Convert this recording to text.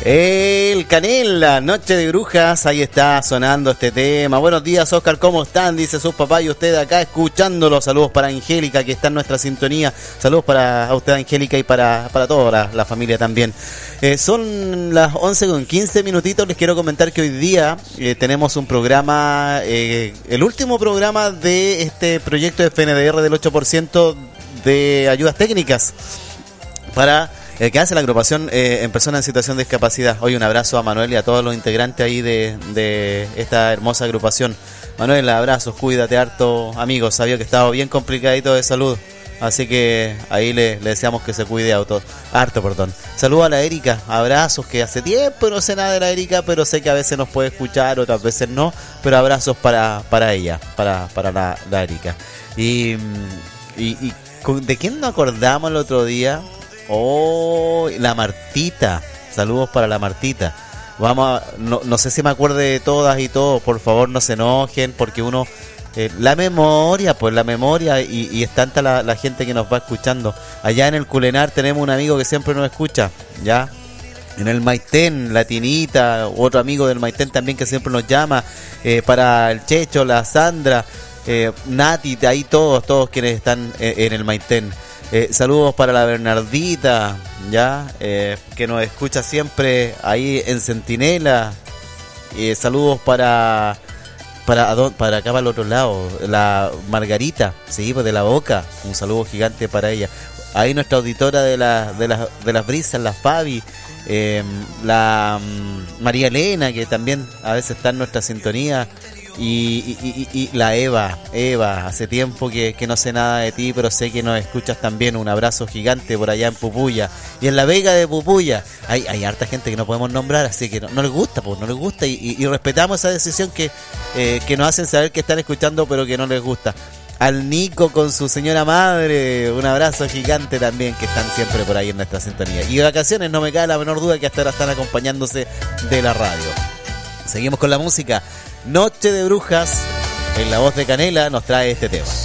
El Canela, Noche de Brujas, ahí está sonando este tema. Buenos días, Oscar, ¿cómo están? Dice sus papás y usted acá escuchándolo. Saludos para Angélica, que está en nuestra sintonía. Saludos para usted, Angélica, y para toda la familia también. Son las 11:15 minutitos. Les quiero comentar que hoy día tenemos un programa, el último programa de este proyecto de FNDR del 8% de ayudas técnicas para que hace la agrupación en personas en situación de discapacidad. Hoy un abrazo a Manuel y a todos los integrantes ahí de esta hermosa agrupación. Manuel, abrazos, cuídate harto, amigos. Sabía que estaba bien complicadito de salud, así que ahí le deseamos que se cuide harto. Saludos a la Erika, abrazos, que hace tiempo no sé nada de la Erika, pero sé que a veces nos puede escuchar, otras veces no, pero abrazos para ella, para la Erika. Y ¿de quién nos acordamos el otro día? Oh, la Martita. Saludos para la Martita. No sé si me acuerde de todas y todos. Por favor, no se enojen, porque uno la memoria y es tanta la gente que nos va escuchando. Allá en el Culenar tenemos un amigo que siempre nos escucha, ya. En el Maitén, la Tinita, otro amigo del Maitén también que siempre nos llama. Para el Checho, la Sandra, Nati, ahí todos quienes están en el Maitén. Saludos para la Bernardita, ya, que nos escucha siempre ahí en Centinela. Saludos para acá, para el otro lado, la Margarita, sí, pues de La Boca. Un saludo gigante para ella. Ahí nuestra auditora de las brisas, la Fabi, la María Elena, que también a veces está en nuestra sintonía. Y la Eva, hace tiempo que no sé nada de ti, pero sé que nos escuchas también. Un abrazo gigante por allá en Pupuya. Y en la Vega de Pupuya hay harta gente que no podemos nombrar, así que no les gusta, pues no les gusta, y respetamos esa decisión que nos hacen saber que están escuchando, pero que no les gusta. Al Nico con su señora madre, un abrazo gigante también, que están siempre por ahí en nuestra sintonía. Y de vacaciones no me cabe la menor duda que hasta ahora están acompañándose de la radio. Seguimos con la música. Noche de Brujas, en la voz de Canela, nos trae este tema.